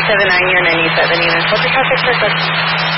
7 año, nenita, venimos. What the traffic circle?